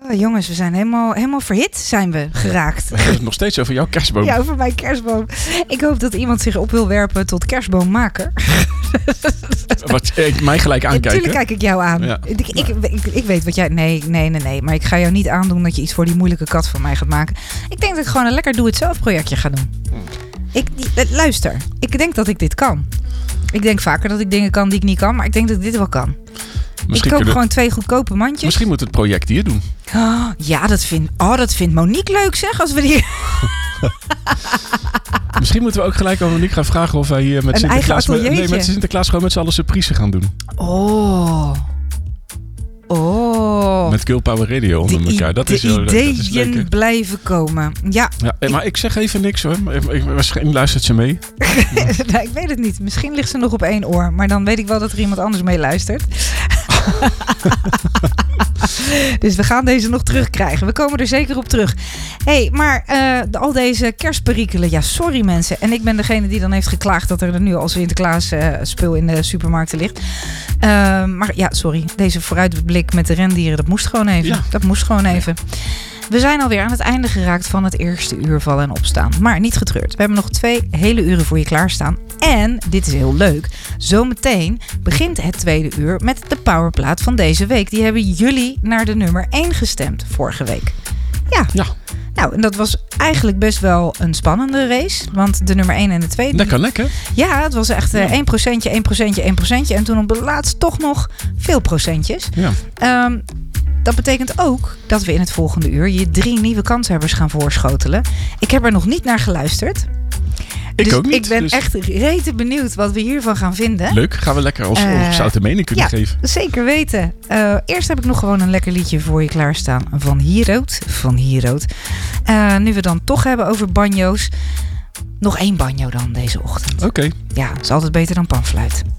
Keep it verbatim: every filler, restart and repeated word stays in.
Oh, jongens, we zijn helemaal, helemaal verhit zijn we geraakt. We hebben het nog steeds over jouw kerstboom. Ja, over mijn kerstboom. Ik hoop dat iemand zich op wil werpen tot kerstboommaker. Wat ik mij gelijk aankijken. Natuurlijk kijk ik jou aan. Ja. Ik, ik, ik, ik weet wat jij... Nee, nee, nee, nee. Maar ik ga jou niet aandoen dat je iets voor die moeilijke kat van mij gaat maken. Ik denk dat ik gewoon een lekker doe-het-zelf projectje ga doen. Ik, luister, ik denk dat ik dit kan. Ik denk vaker dat ik dingen kan die ik niet kan. Maar ik denk dat ik dit wel kan. Misschien ik koop kunnen... gewoon twee goedkope mandjes. Misschien moet het project hier doen. Oh, ja, dat vindt oh, dat vindt Monique leuk, zeg. Als we die... Misschien moeten we ook gelijk aan Monique gaan vragen of wij hier met een Sinterklaas... eigen Met, nee, met Sinterklaas gewoon met z'n allen surprise gaan doen. Oh. Oh. Met Girl Power Radio onder de elkaar. Dat de is heel leuk. ideeën Dat is leuk, hè? blijven komen. Ja. Ja, maar ik zeg even niks hoor. Misschien luistert ze mee. Nou, ik weet het niet. Misschien ligt ze nog op één oor. Maar dan weet ik wel dat er iemand anders mee luistert. Dus we gaan deze nog terugkrijgen. We komen er zeker op terug. Hé, hey, maar uh, al deze kerstperikelen. Ja, sorry mensen. En ik ben degene die dan heeft geklaagd dat er nu al Sinterklaas uh, spul in de supermarkten ligt. Uh, maar ja, sorry. Deze vooruitblik met de rendieren, dat moest gewoon even. Ja. Dat moest gewoon even. We zijn alweer aan het einde geraakt van het eerste uur vallen en opstaan. Maar niet getreurd. We hebben nog twee hele uren voor je klaarstaan. En, dit is heel leuk, zometeen begint het tweede uur met de powerplaat van deze week. Die hebben jullie naar de nummer één gestemd vorige week. Ja. Ja. Nou, en dat was eigenlijk best wel een spannende race. Want de nummer één en de twee... Lekker, lekker. Ja, het was echt uh, één procentje, één procentje, één procentje. En toen op het laatst toch nog veel procentjes. Ja. Um, Dat betekent ook dat we in het volgende uur je drie nieuwe kanshebbers gaan voorschotelen. Ik heb er nog niet naar geluisterd. Ik dus ook niet. Ik ben dus... echt rete benieuwd wat we hiervan gaan vinden. Leuk, gaan we lekker als uh, zoute mening kunnen ja, geven. Zeker weten. Uh, eerst heb ik nog gewoon een lekker liedje voor je klaarstaan. Van Hieroot. Van Hieroot. Uh, nu we dan toch hebben over banjo's. Nog één banjo dan deze ochtend. Oké. Okay. Ja, is altijd beter dan panfluit.